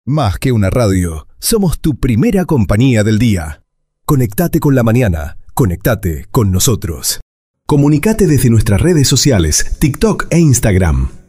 Más que una radio, somos tu primera compañía del día. Conectate con la mañana, conectate con nosotros. Comunicate desde nuestras redes sociales, TikTok e Instagram.